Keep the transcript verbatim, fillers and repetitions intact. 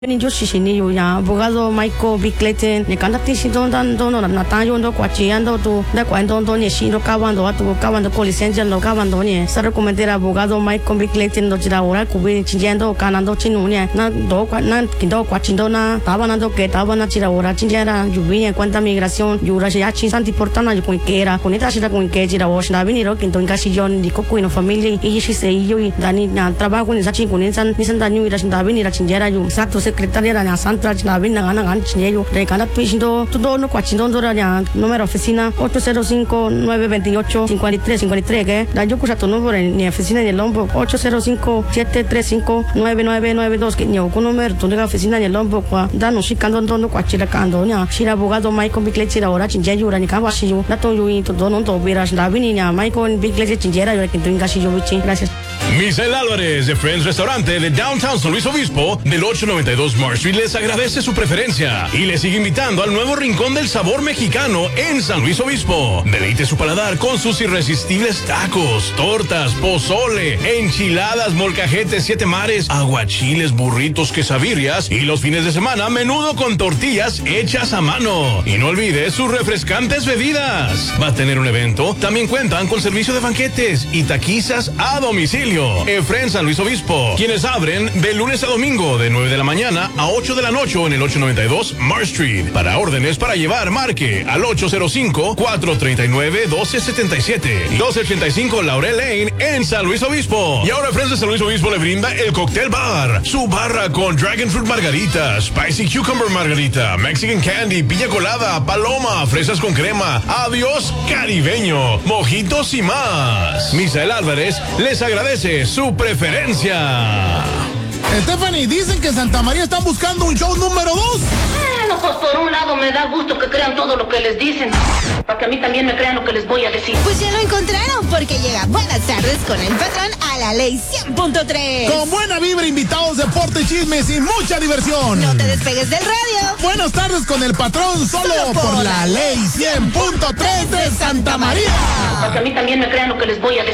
Ni yo si ni yo ya abogado Michael Bickleten ni kanda ti si don dan don na na tan yo ndo kwa chi ando tu da kwa don don ni si ndo cavando atu cavando con licencia lo cavando ni sa recomendar abogado Michael Bickleten do jira ora kubi chinjando kanando chinu ni na do kwa na kindo kwa chindo na taba na do que taba na jira ora chinjara yubi en cuenta migración yura ya chi santi portana yo con que era con esta shida con que jira was na vini ro kinto en casi yo ni coco y no familia y si se yo y dani na trabajo ni sa chi con san ni san daño y la shinda vini la chinjara yo exacto secretaria na Santa na vin na na gan chinello de cada tuindo todo no cuachindo dora ya número oficina ocho cero cinco nueve dos ocho cinco tres cinco tres que da yo cusa tu número en oficina de Lombo ocho cero cinco siete tres cinco nueve nueve nueve dos que yo con número tu de oficina de Lombo kwa da no shikando ndo no cuachira kando nya shira abogado Michael Bickleten ahora chinello ni ka wasi yo da to yo y todo no to vera na vin na Michael Bickleten chinjera yo que tenga si yo bichi gracias. Misael Álvarez de Friends Restaurante de Downtown San Luis Obispo del ocho noventa y dos Marsh Street les agradece su preferencia y les sigue invitando al nuevo Rincón del Sabor Mexicano en San Luis Obispo. Deleite su paladar con sus irresistibles tacos, tortas, pozole, enchiladas, molcajetes, siete mares, aguachiles, burritos, quesabirrias y los fines de semana menudo con tortillas hechas a mano. Y no olvide sus refrescantes bebidas. Va a tener un evento. También cuentan con servicio de banquetes y taquizas a domicilio. Efren San Luis Obispo, quienes abren de lunes a domingo de nueve de la mañana a ocho de la noche en el ocho noventa y dos Marsh Street. Para órdenes para llevar, marque al ocho cero cinco, cuatro tres nueve, uno dos siete siete, dos ochenta y cinco Laurel Lane en San Luis Obispo. Y ahora Efren de San Luis Obispo le brinda el Cocktail Bar, su barra con Dragon Fruit Margarita, Spicy Cucumber Margarita, Mexican Candy, Piña Colada, Paloma, fresas con crema, adiós caribeño, mojitos y más. Misael Álvarez les agradece su preferencia. Stephanie, dicen que en Santa María están buscando un show número dos. Bueno, pues por un lado me da gusto que crean todo lo que les dicen, para que a mí también me crean lo que les voy a decir. Pues ya lo encontraron, porque llega Buenas Tardes con el Patrón a la Ley cien punto tres. Con buena vibra, invitados, deporte, chismes y mucha diversión. No te despegues del radio. Buenas Tardes con el Patrón, solo, solo por, por la Ley cien punto tres de Santa María. Para que a mí también me crean lo que les voy a decir.